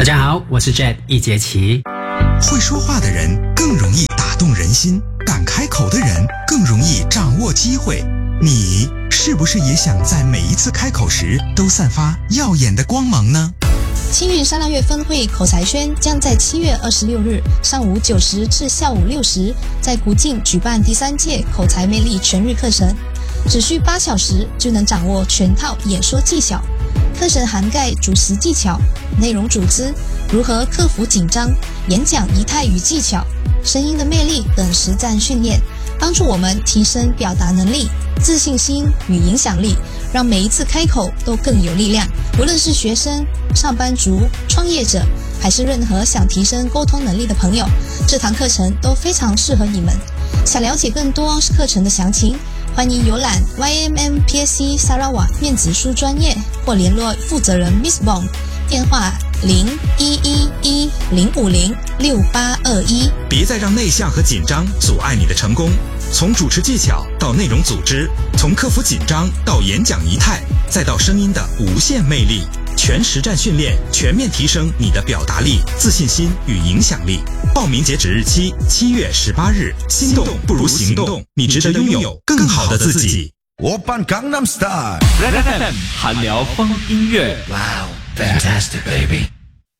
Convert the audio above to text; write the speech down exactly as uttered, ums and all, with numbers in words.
家好，我是 Jet 易杰奇。 会说话的人更容易打动人心，敢开口的人更容易掌握机会。你是不是也想在每一次开口时都散发耀眼的光芒呢？ 青云沙拉月分会口才轩将在七月二十六日上午九时至下午六时，在古晋举办第三届口才魅力全日课程，只需八小时就能掌握全套演说技巧。课程涵盖主词技巧、内容组织、如何克服紧张、演讲仪态与技巧、声音的魅力等实战训练，帮助我们提升表达能力、自信心与影响力，让每一次开口都更有力量。无论是学生、上班族、创业者，还是任何想提升沟通能力的朋友，这堂课程都非常适合你们。想了解更多课程的详情，欢迎浏览 Y M M P S C Sarawak 面子书专业，或联络负责人 Miss Bong， 电话零一一一零五零六八二一。 别再让内向和紧张阻碍你的成功。从主持技巧到内容组织，从克服紧张到演讲仪态，再到声音的无限魅力，全实战训练，全面提升你的表达力、自信心与影响力。报名截止日期七月十八日。心动不如行动，你值得拥有更好的自己。 我扮江南 style， Red F M 韩聊风音乐。 Wow, fantastic baby。